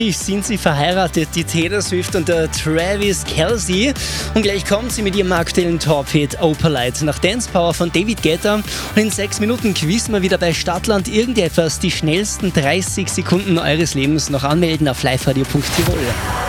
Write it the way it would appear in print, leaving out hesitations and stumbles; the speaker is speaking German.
Sind sie verheiratet, die Taylor Swift und der Travis Kelce. Und gleich kommt sie mit ihrem aktuellen Top-Hit Opalite nach Dance Power von David Guetta. Und in 6 Minuten quizzen wir wieder bei Stadtland irgendetwas. Die schnellsten 30 Sekunden eures Lebens noch anmelden auf liveradio.tirol.